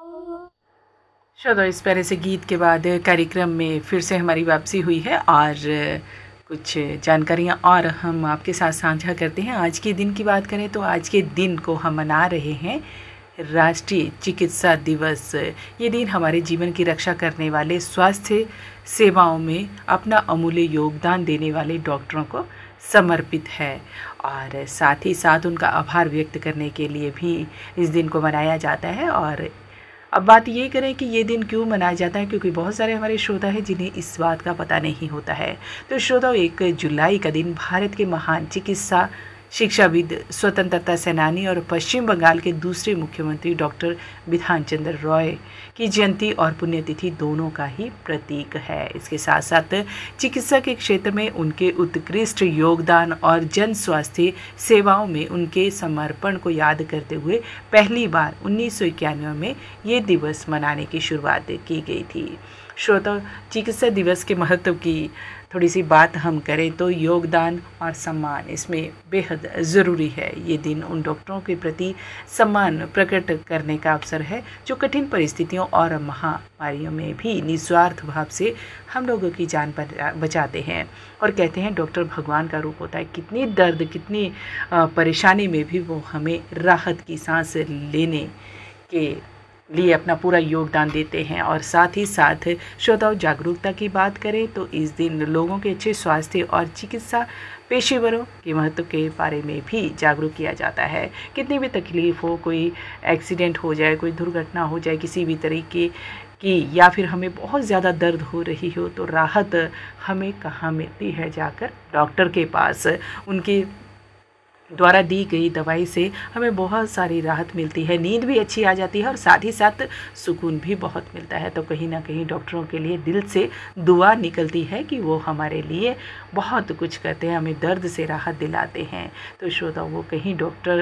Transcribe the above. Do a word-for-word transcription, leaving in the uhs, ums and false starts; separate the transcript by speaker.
Speaker 1: चलो, इस प्यारे से गीत के बाद कार्यक्रम में फिर से हमारी वापसी हुई है और कुछ जानकारियाँ और हम आपके साथ साझा करते हैं। आज के दिन की बात करें तो आज के दिन को हम मना रहे हैं राष्ट्रीय चिकित्सा दिवस। ये दिन हमारे जीवन की रक्षा करने वाले, स्वास्थ्य सेवाओं में अपना अमूल्य योगदान देने वाले डॉक्टरों को समर्पित है और साथ ही साथ उनका आभार व्यक्त करने के लिए भी इस दिन को मनाया जाता है। और अब बात ये करें कि ये दिन क्यों मनाया जाता है, क्योंकि बहुत सारे हमारे श्रोता हैं जिन्हें इस बात का पता नहीं होता है। तो श्रोताओं, एक जुलाई का दिन भारत के महान चिकित्सा शिक्षाविद, स्वतंत्रता सेनानी और पश्चिम बंगाल के दूसरे मुख्यमंत्री डॉक्टर बिधान चंद्र रॉय की जयंती और पुण्यतिथि दोनों का ही प्रतीक है। इसके साथ साथ चिकित्सा के क्षेत्र में उनके उत्कृष्ट योगदान और जन स्वास्थ्य सेवाओं में उनके समर्पण को याद करते हुए पहली बार उन्नीस सौ इक्यानवे में ये दिवस मनाने की शुरुआत की गई थी। श्रोता, चिकित्सा दिवस के महत्व की थोड़ी सी बात हम करें तो योगदान और सम्मान इसमें बेहद ज़रूरी है। ये दिन उन डॉक्टरों के प्रति सम्मान प्रकट करने का अवसर है जो कठिन परिस्थितियों और महामारियों में भी निस्वार्थ भाव से हम लोगों की जान बचाते हैं। और कहते हैं डॉक्टर भगवान का रूप होता है। कितनी दर्द, कितनी परेशानी में भी वो हमें राहत की सांस लेने के लिए अपना पूरा योगदान देते हैं। और साथ ही साथ श्रोताओं, जागरूकता की बात करें तो इस दिन लोगों के अच्छे स्वास्थ्य और चिकित्सा पेशेवरों के महत्व के बारे में भी जागरूक किया जाता है। कितनी भी तकलीफ़ हो, कोई एक्सीडेंट हो जाए, कोई दुर्घटना हो जाए किसी भी तरीके की, या फिर हमें बहुत ज़्यादा दर्द हो रही हो, तो राहत हमें कहाँ मिलती है? जाकर डॉक्टर के पास। उनके द्वारा दी गई दवाई से हमें बहुत सारी राहत मिलती है, नींद भी अच्छी आ जाती है और साथ ही साथ सुकून भी बहुत मिलता है। तो कहीं ना कहीं डॉक्टरों के लिए दिल से दुआ निकलती है कि वो हमारे लिए बहुत कुछ करते हैं, हमें दर्द से राहत दिलाते हैं। तो श्रोता, वो कहीं डॉक्टर